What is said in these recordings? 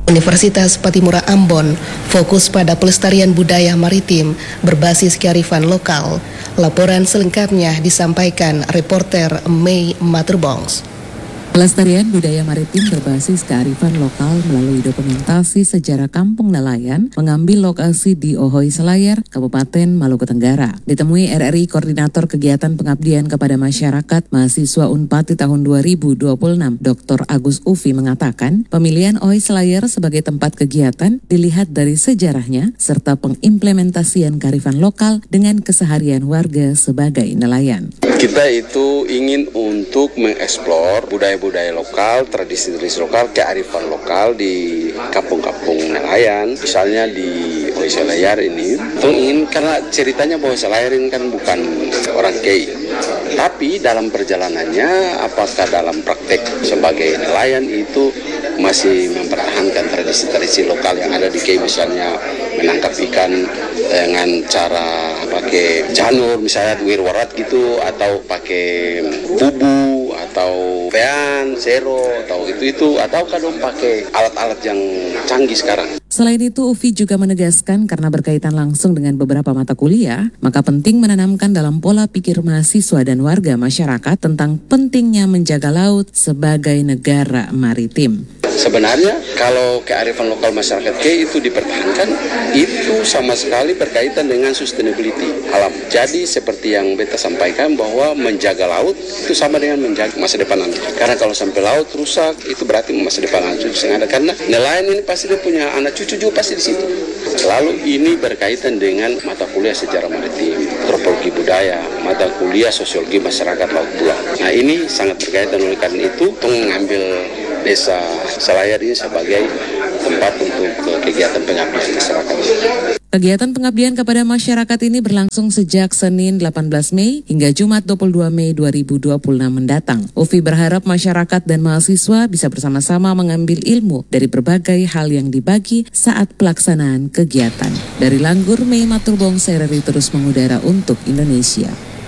Universitas Patimura Ambon fokus pada pelestarian budaya maritim berbasis kearifan lokal. Laporan selengkapnya disampaikan reporter Mei Maturbongs. Pelestarian budaya maritim berbasis kearifan lokal melalui dokumentasi sejarah Kampung Nelayan mengambil lokasi di Ohoy Selayar, Kabupaten Maluku Tenggara. Ditemui RRI Koordinator Kegiatan Pengabdian kepada Masyarakat Mahasiswa Unpad di tahun 2026, Dr. Agus Ufi mengatakan pemilihan Ohoy Selayar sebagai tempat kegiatan dilihat dari sejarahnya serta pengimplementasian kearifan lokal dengan keseharian warga sebagai nelayan. Kita itu ingin untuk mengeksplor budaya-budaya lokal, tradisi-tradisi lokal, kearifan lokal di kampung-kampung nelayan. Misalnya di Ohoy Selayar ini, ingin karena ceritanya bahwa Selayar ini kan bukan orang Kei. Tapi dalam perjalanannya, apakah dalam praktek sebagai nelayan itu masih mempertahankan tradisi-tradisi lokal yang ada di Kei, misalnya menangkap ikan dengan cara pakai janur, misalnya wirwarat gitu, atau pakai bubu, atau pean, sero, atau itu, atau kadang pakai alat-alat yang canggih sekarang. Selain itu, Ufi juga menegaskan karena berkaitan langsung dengan beberapa mata kuliah, maka penting menanamkan dalam pola pikir mahasiswa dan warga masyarakat tentang pentingnya menjaga laut sebagai negara maritim. Sebenarnya kalau kearifan lokal masyarakat Kei itu dipertahankan, itu sama sekali berkaitan dengan sustainability alam. Jadi seperti yang beta sampaikan bahwa menjaga laut itu sama dengan menjaga masa depan nanti. Karena kalau sampai laut rusak, itu berarti masa depan cucu yang ada. Karena nelayan ini pasti dia punya anak cucu juga pasti di situ. Lalu ini berkaitan dengan mata kuliah sejarah maritim, antropologi budaya, mata kuliah sosiologi masyarakat laut pulau. Nah ini sangat berkaitan, oleh karena itu mengambil Desa Selayar ini sebagai tempat untuk kegiatan pengabdian masyarakat. Kegiatan pengabdian kepada masyarakat ini berlangsung sejak Senin 18 Mei hingga Jumat 22 Mei 2026 mendatang. Ufi berharap masyarakat dan mahasiswa bisa bersama-sama mengambil ilmu dari berbagai hal yang dibagi saat pelaksanaan kegiatan. Dari Langgur, Mei Maturbongs, RRI terus mengudara untuk Indonesia.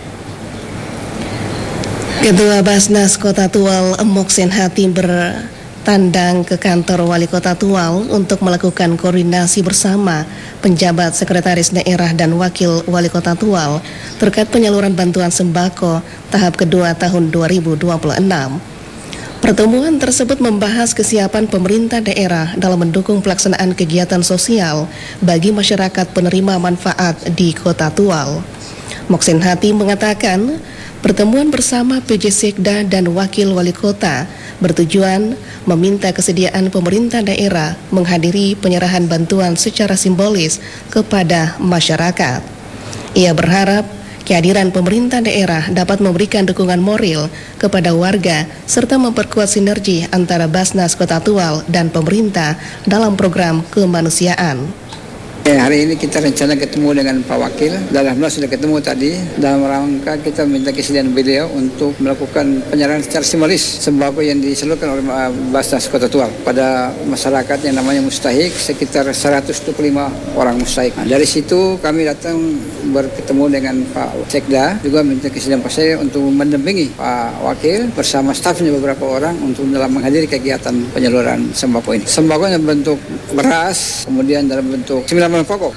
Ketua Basnas Kota Tual Moksin Hatim bertandang ke kantor Wali Kota Tual untuk melakukan koordinasi bersama penjabat sekretaris daerah dan wakil Wali Kota Tual terkait penyaluran bantuan sembako tahap kedua tahun 2026. Pertemuan tersebut membahas kesiapan pemerintah daerah dalam mendukung pelaksanaan kegiatan sosial bagi masyarakat penerima manfaat di Kota Tual. Moksin Hatim mengatakan pertemuan bersama PJ Sekda dan Wakil Wali Kota bertujuan meminta kesediaan pemerintah daerah menghadiri penyerahan bantuan secara simbolis kepada masyarakat. Ia berharap kehadiran pemerintah daerah dapat memberikan dukungan moral kepada warga serta memperkuat sinergi antara Basnas Kota Tual dan pemerintah dalam program kemanusiaan. Hari ini kita rencana ketemu dengan Pak Wakil. Alhamdulillah sudah ketemu tadi. Dalam rangka kita minta kesediaan beliau untuk melakukan penyerahan secara simbolis sembako yang disalurkan oleh Basnas Kota Tual pada masyarakat yang namanya mustahik, sekitar 125 orang mustahik. Nah, dari situ kami datang bertemu dengan Pak Sekda, juga minta kesediaan Pak saya untuk mendampingi Pak Wakil bersama stafnya beberapa orang untuk dalam menghadiri kegiatan penyaluran sembako ini. Sembako dalam bentuk beras, kemudian dalam bentuk 9 pokok.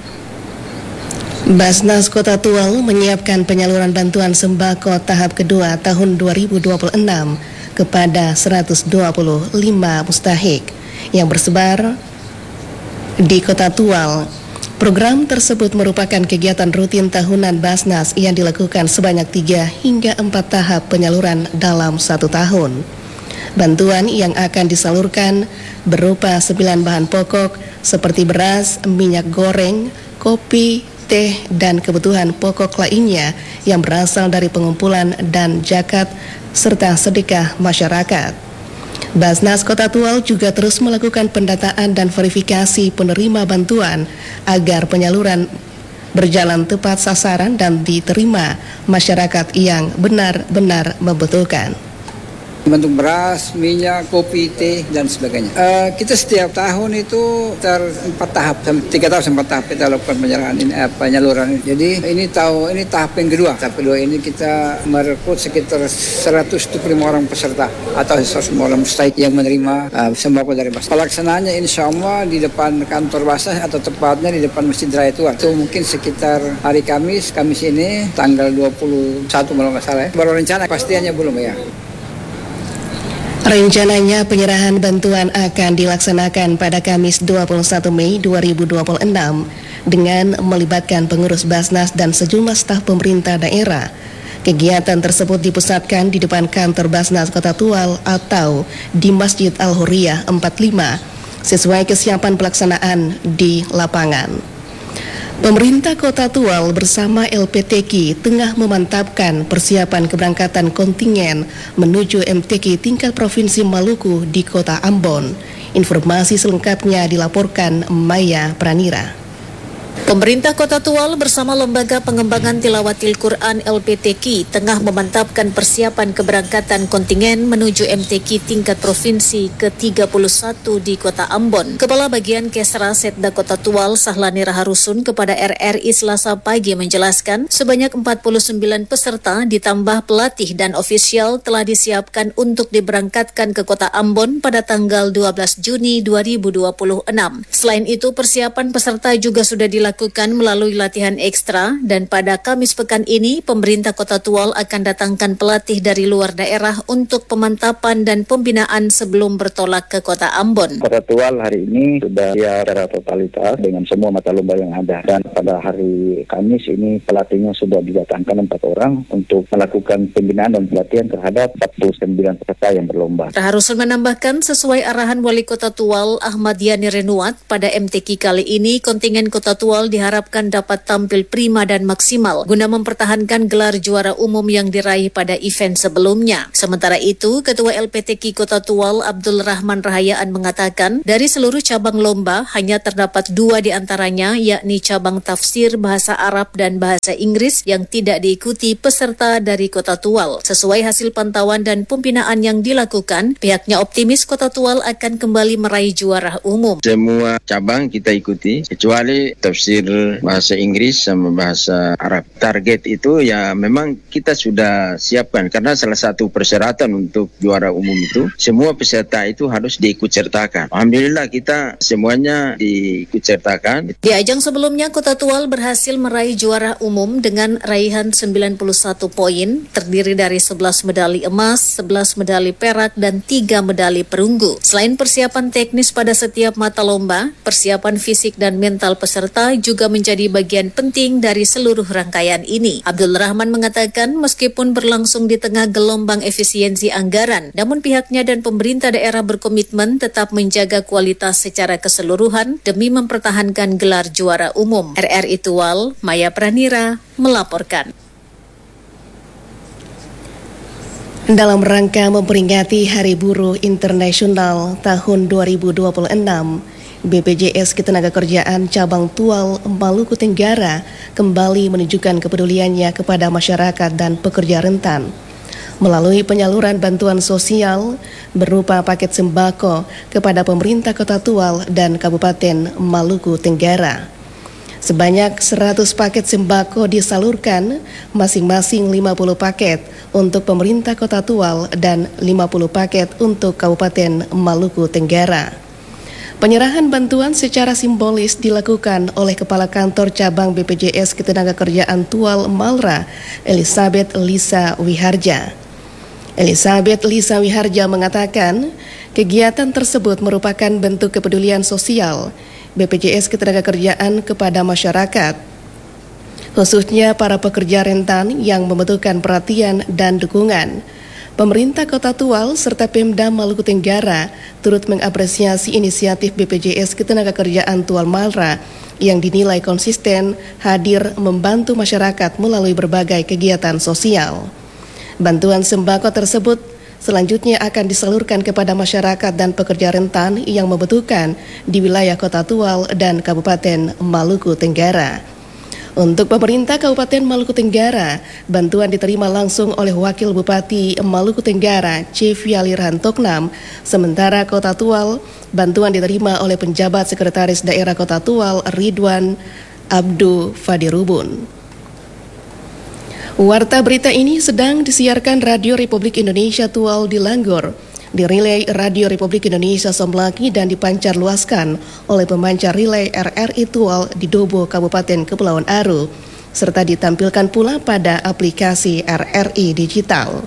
Basnas Kota Tual menyiapkan penyaluran bantuan sembako tahap kedua tahun 2026 kepada 125 mustahik yang bersebar di Kota Tual. Program tersebut merupakan kegiatan rutin tahunan Basnas yang dilakukan sebanyak 3 hingga 4 tahap penyaluran dalam 1 tahun. Bantuan yang akan disalurkan berupa 9 bahan pokok seperti beras, minyak goreng, kopi, teh, dan kebutuhan pokok lainnya yang berasal dari pengumpulan dan zakat serta sedekah masyarakat. Basnas Kota Tual juga terus melakukan pendataan dan verifikasi penerima bantuan agar penyaluran berjalan tepat sasaran dan diterima masyarakat yang benar-benar membutuhkan. bentuk beras, minyak, kopi, teh, dan sebagainya. Kita setiap tahun itu 4 tahap, 3 tahun sampai 4 tahap kita lakukan penyerahan ini, penyaluran ini. Jadi ini tahap yang kedua. Tahap kedua ini kita merekrut sekitar 125 orang peserta atau 125 orang mustahik yang menerima sembako dari Basnas. Pelaksanaannya insya Allah di depan kantor Basnas atau tepatnya di depan Masjid Raya Tua. Itu mungkin sekitar hari Kamis ini tanggal 21 kalau nggak salah ya. Baru rencana, pastiannya belum ya. Rencananya penyerahan bantuan akan dilaksanakan pada Kamis 21 Mei 2026 dengan melibatkan pengurus Basnas dan sejumlah staf pemerintah daerah. Kegiatan tersebut dipusatkan di depan kantor Basnas Kota Tual atau di Masjid Al-Hurriyah 45 sesuai kesiapan pelaksanaan di lapangan. Pemerintah Kota Tual bersama LPTK tengah memantapkan persiapan keberangkatan kontingen menuju MTQ tingkat Provinsi Maluku di Kota Ambon. Informasi selengkapnya dilaporkan Maya Pranira. Pemerintah Kota Tual bersama Lembaga Pengembangan Tilawatil Quran LPTQ tengah memantapkan persiapan keberangkatan kontingen menuju MTQ tingkat provinsi ke-31 di Kota Ambon. Kepala Bagian Kesra Setda Kota Tual Sahlani Raharusun kepada RRI Selasa pagi menjelaskan sebanyak 49 peserta ditambah pelatih dan ofisial telah disiapkan untuk diberangkatkan ke Kota Ambon pada tanggal 12 Juni 2026. Selain itu, persiapan peserta juga sudah dilakukan melalui latihan ekstra dan pada Kamis pekan ini pemerintah Kota Tual akan datangkan pelatih dari luar daerah untuk pemantapan dan pembinaan sebelum bertolak ke Kota Ambon. Kota Tual hari ini sudah siap secara totalitas dengan semua mata lomba yang ada, dan pada hari Kamis ini pelatihnya sudah didatangkan 4 orang untuk melakukan pembinaan dan pelatihan terhadap 49 peserta yang berlomba. Raharusun menambahkan sesuai arahan Wali Kota Tual Ahmad Yani Renuat, pada MTQ kali ini kontingen Kota Tual diharapkan dapat tampil prima dan maksimal guna mempertahankan gelar juara umum yang diraih pada event sebelumnya. Sementara itu, Ketua LPTQ Kota Tual Abdul Rahman Rahayaan mengatakan dari seluruh cabang lomba hanya terdapat 2 di antaranya, yakni cabang tafsir bahasa Arab dan bahasa Inggris yang tidak diikuti peserta dari Kota Tual. Sesuai hasil pantauan dan pembinaan yang dilakukan, pihaknya optimis Kota Tual akan kembali meraih juara umum. Semua cabang kita ikuti kecuali tafsir bahasa Inggris sama bahasa Arab. Target itu ya memang kita sudah siapkan karena salah satu persyaratan untuk juara umum itu semua peserta itu harus diikutsertakan. Alhamdulillah kita semuanya diikutsertakan. Di ajang sebelumnya Kota Tual berhasil meraih juara umum dengan raihan 91 poin, terdiri dari 11 medali emas, 11 medali perak dan 3 medali perunggu. Selain persiapan teknis pada setiap mata lomba, persiapan fisik dan mental peserta juga menjadi bagian penting dari seluruh rangkaian ini. Abdul Rahman mengatakan meskipun berlangsung di tengah gelombang efisiensi anggaran, namun pihaknya dan pemerintah daerah berkomitmen tetap menjaga kualitas secara keseluruhan demi mempertahankan gelar juara umum. RRI Tual, Maya Pranira melaporkan. Dalam rangka memperingati Hari Buruh Internasional tahun 2026, BPJS Ketenagakerjaan Cabang Tual Maluku Tenggara kembali menunjukkan kepeduliannya kepada masyarakat dan pekerja rentan melalui penyaluran bantuan sosial berupa paket sembako kepada pemerintah Kota Tual dan Kabupaten Maluku Tenggara. Sebanyak 100 paket sembako disalurkan, masing-masing 50 paket untuk pemerintah Kota Tual dan 50 paket untuk Kabupaten Maluku Tenggara. Penyerahan bantuan secara simbolis dilakukan oleh Kepala Kantor Cabang BPJS Ketenagakerjaan Tual Malra, Elizabeth Lisa Wiharja. Elizabeth Lisa Wiharja mengatakan, kegiatan tersebut merupakan bentuk kepedulian sosial BPJS Ketenagakerjaan kepada masyarakat, khususnya para pekerja rentan yang membutuhkan perhatian dan dukungan. Pemerintah Kota Tual serta Pemda Maluku Tenggara turut mengapresiasi inisiatif BPJS Ketenagakerjaan Tual Malra yang dinilai konsisten hadir membantu masyarakat melalui berbagai kegiatan sosial. Bantuan sembako tersebut selanjutnya akan disalurkan kepada masyarakat dan pekerja rentan yang membutuhkan di wilayah Kota Tual dan Kabupaten Maluku Tenggara. Untuk pemerintah Kabupaten Maluku Tenggara, bantuan diterima langsung oleh Wakil Bupati Maluku Tenggara, Ceviali Rantoknam. Sementara Kota Tual, bantuan diterima oleh penjabat Sekretaris Daerah Kota Tual, Ridwan Abdu Fadirubun. Warta berita ini sedang disiarkan Radio Republik Indonesia Tual di Langgor, di relay Radio Republik Indonesia Somlaki dan dipancar luaskan oleh pemancar relay RRI Tual di Dobo, Kabupaten Kepulauan Aru, serta ditampilkan pula pada aplikasi RRI Digital.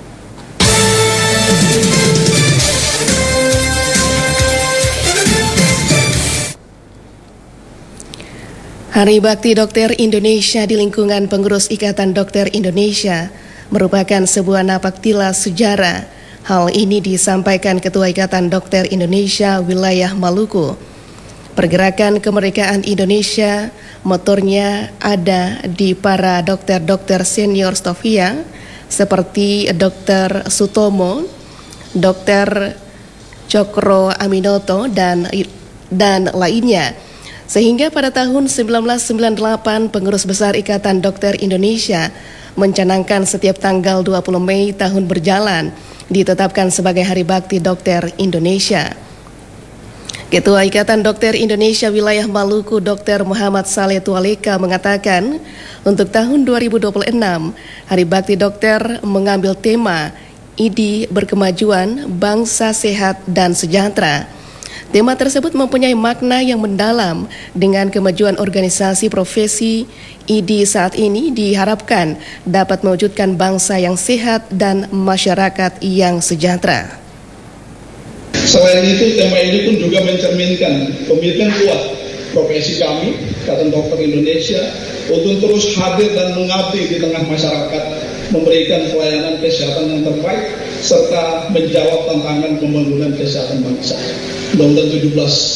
Hari Bakti Dokter Indonesia di lingkungan pengurus Ikatan Dokter Indonesia merupakan sebuah napaktilas sejarah. Hal ini disampaikan Ketua Ikatan Dokter Indonesia Wilayah Maluku. Pergerakan kemerdekaan Indonesia motornya ada di para dokter-dokter senior Stovia seperti Dr. Sutomo, Dr. Cokro Aminoto dan lainnya. Sehingga pada tahun 1998 pengurus besar Ikatan Dokter Indonesia mencanangkan setiap tanggal 20 Mei tahun berjalan ditetapkan sebagai Hari Bakti Dokter Indonesia. Ketua Ikatan Dokter Indonesia Wilayah Maluku Dr. Muhammad Saleh Tualeka mengatakan, untuk tahun 2026, Hari Bakti Dokter mengambil tema ID Berkemajuan, Bangsa Sehat dan Sejahtera. Tema tersebut mempunyai makna yang mendalam. Dengan kemajuan organisasi profesi, ID saat ini diharapkan dapat mewujudkan bangsa yang sehat dan masyarakat yang sejahtera. Selain itu, tema ini pun juga mencerminkan komitmen kuat profesi kami, Ikatan Dokter Indonesia, untuk terus hadir dan mengabdi di tengah masyarakat, memberikan pelayanan kesehatan yang terbaik, serta menjawab tantangan pembangunan kesehatan bangsa. Undang-Undang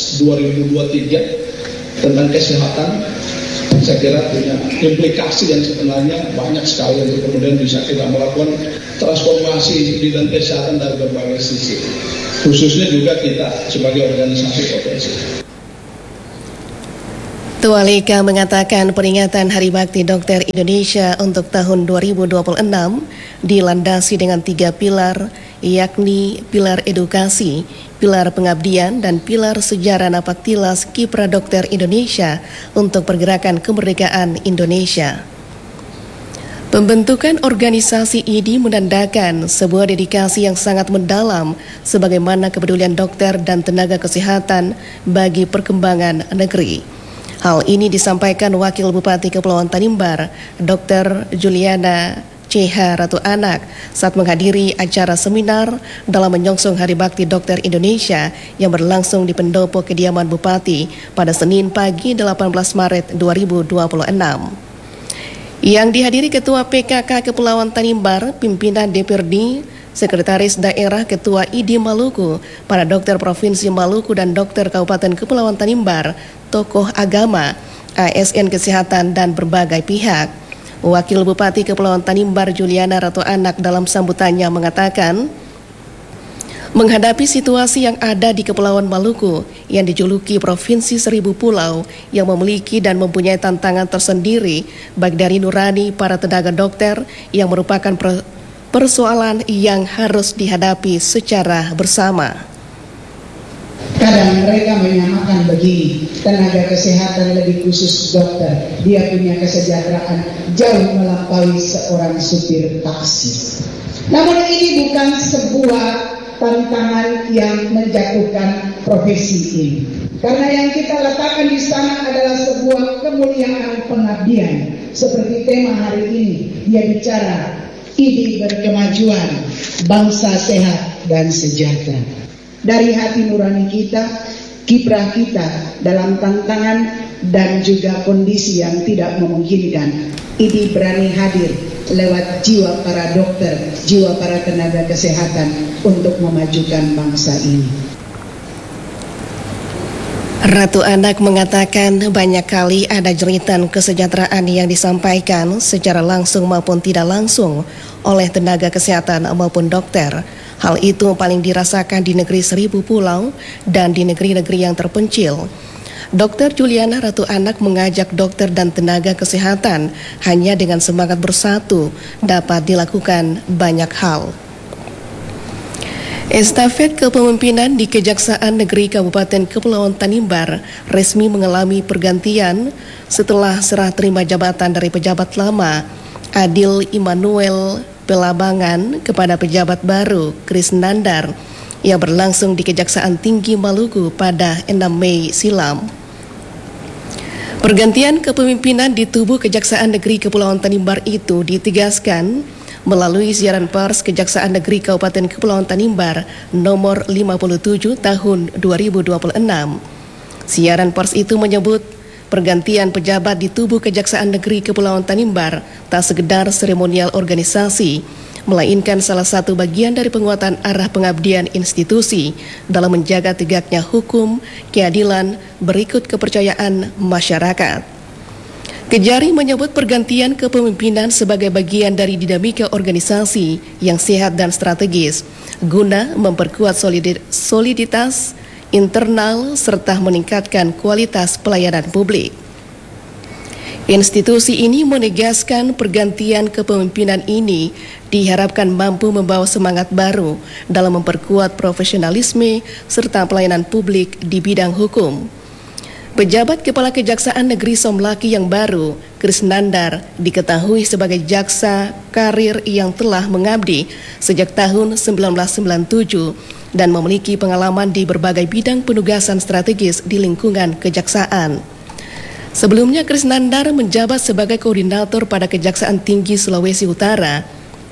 17/2023 tentang kesehatan, saya kira punya implikasi yang sebenarnya banyak sekali untuk kemudian bisa kita melakukan transformasi di bidang kesehatan dari berbagai sisi, khususnya juga kita sebagai organisasi profesi. Tualeka mengatakan peringatan Hari Bakti Dokter Indonesia untuk tahun 2026 dilandasi dengan 3 pilar, yakni pilar edukasi, pilar pengabdian, dan pilar sejarah napaktilas kiprah dokter Indonesia untuk pergerakan kemerdekaan Indonesia. Pembentukan organisasi ID menandakan sebuah dedikasi yang sangat mendalam sebagaimana kepedulian dokter dan tenaga kesehatan bagi perkembangan negeri. Hal ini disampaikan Wakil Bupati Kepulauan Tanimbar, Dr. Juliana CH Ratu Anak saat menghadiri acara seminar dalam menyongsong Hari Bakti Dokter Indonesia yang berlangsung di pendopo kediaman Bupati pada Senin pagi 18 Maret 2026. Yang dihadiri Ketua PKK Kepulauan Tanimbar, pimpinan DPRD, Sekretaris Daerah, Ketua ID Maluku, para dokter Provinsi Maluku dan dokter Kabupaten Kepulauan Tanimbar, tokoh agama, ASN Kesehatan, dan berbagai pihak. Wakil Bupati Kepulauan Tanimbar Juliana Ratu Anak dalam sambutannya mengatakan, menghadapi situasi yang ada di Kepulauan Maluku yang dijuluki Provinsi Seribu Pulau yang memiliki dan mempunyai tantangan tersendiri, baik dari nurani para tenaga dokter yang merupakan persoalan yang harus dihadapi secara bersama. Kadang mereka menyamakan begini, tenaga kesehatan lebih khusus dokter, dia punya kesejahteraan jauh melampaui seorang supir taksi. Namun ini bukan sebuah tantangan yang menjatuhkan profesi ini. Karena yang kita letakkan di sana adalah sebuah kemuliaan pengabdian. Seperti tema hari ini, dia bicara ID berkemajuan, bangsa sehat dan sejahtera. Dari hati nurani kita, kiprah kita dalam tantangan dan juga kondisi yang tidak memungkinkan, ini berani hadir lewat jiwa para dokter, jiwa para tenaga kesehatan untuk memajukan bangsa ini. Ratu Anak mengatakan banyak kali ada jeritan kesejahteraan yang disampaikan secara langsung maupun tidak langsung oleh tenaga kesehatan maupun dokter. Hal itu paling dirasakan di negeri seribu pulau dan di negeri-negeri yang terpencil. Dr. Juliana Ratu Anak mengajak dokter dan tenaga kesehatan hanya dengan semangat bersatu dapat dilakukan banyak hal. Estafet kepemimpinan di Kejaksaan Negeri Kabupaten Kepulauan Tanimbar resmi mengalami pergantian setelah serah terima jabatan dari pejabat lama Adil Immanuel Pelabangan kepada pejabat baru Kris Nandar yang berlangsung di Kejaksaan Tinggi Maluku pada 6 Mei silam. Pergantian kepemimpinan di tubuh Kejaksaan Negeri Kepulauan Tanimbar itu ditegaskan melalui siaran pers Kejaksaan Negeri Kabupaten Kepulauan Tanimbar nomor 57 tahun 2026. Siaran pers itu menyebut pergantian pejabat di tubuh Kejaksaan Negeri Kepulauan Tanimbar tak sekedar seremonial organisasi, melainkan salah satu bagian dari penguatan arah pengabdian institusi dalam menjaga tegaknya hukum, keadilan, berikut kepercayaan masyarakat. Kejari menyebut pergantian kepemimpinan sebagai bagian dari dinamika organisasi yang sehat dan strategis guna memperkuat soliditas internal serta meningkatkan kualitas pelayanan publik. Institusi ini menegaskan pergantian kepemimpinan ini diharapkan mampu membawa semangat baru dalam memperkuat profesionalisme serta pelayanan publik di bidang hukum. Pejabat Kepala Kejaksaan Negeri Somlaki yang baru, Kris Nandar, diketahui sebagai jaksa karir yang telah mengabdi sejak tahun 1997 dan memiliki pengalaman di berbagai bidang penugasan strategis di lingkungan kejaksaan. Sebelumnya, Kris Nandar menjabat sebagai koordinator pada Kejaksaan Tinggi Sulawesi Utara.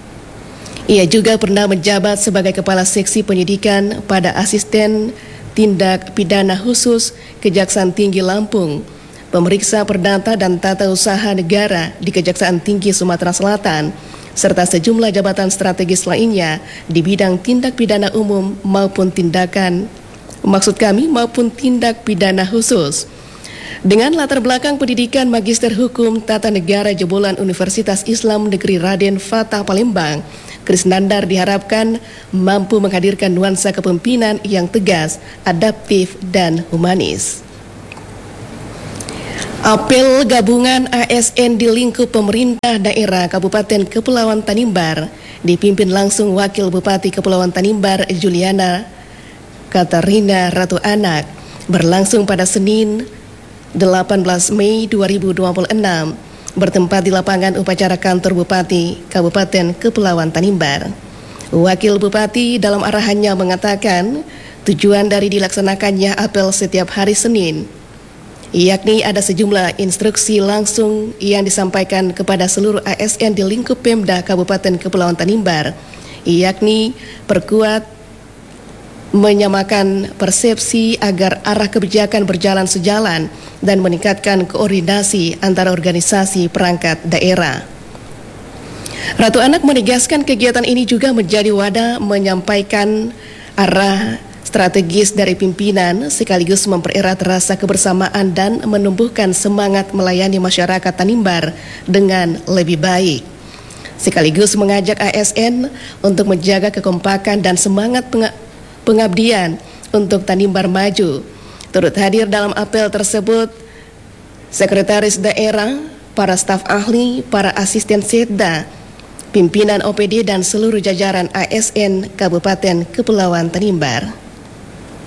Ia juga pernah menjabat sebagai Kepala Seksi Penyidikan pada Asisten Tindak Pidana Khusus Kejaksaan Tinggi Lampung, Pemeriksa Perdata dan Tata Usaha Negara di Kejaksaan Tinggi Sumatera Selatan, serta sejumlah jabatan strategis lainnya di bidang tindak pidana umum maupun tindak pidana khusus. Dengan latar belakang pendidikan Magister Hukum Tata Negara jebolan Universitas Islam Negeri Raden Fatah Palembang, Kris Nandar diharapkan mampu menghadirkan nuansa kepemimpinan yang tegas, adaptif, dan humanis. Apel gabungan ASN di lingkup pemerintah daerah Kabupaten Kepulauan Tanimbar dipimpin langsung Wakil Bupati Kepulauan Tanimbar Juliana Katarina Ratu Anak berlangsung pada Senin 18 Mei 2026 bertempat di lapangan upacara kantor Bupati Kabupaten Kepulauan Tanimbar. Wakil Bupati dalam arahannya mengatakan tujuan dari dilaksanakannya apel setiap hari Senin, yakni ada sejumlah instruksi langsung yang disampaikan kepada seluruh ASN di lingkup Pemda Kabupaten Kepulauan Tanimbar, yakni perkuat menyamakan persepsi agar arah kebijakan berjalan sejalan dan meningkatkan koordinasi antara organisasi perangkat daerah. Ratu Anak menegaskan kegiatan ini juga menjadi wadah menyampaikan arah strategis dari pimpinan sekaligus mempererat rasa kebersamaan dan menumbuhkan semangat melayani masyarakat Tanimbar dengan lebih baik. Sekaligus mengajak ASN untuk menjaga kekompakan dan semangat pengabdian untuk Tanimbar maju. Turut hadir dalam apel tersebut Sekretaris Daerah, para staf ahli, para asisten setda, pimpinan OPD dan seluruh jajaran ASN Kabupaten Kepulauan Tanimbar.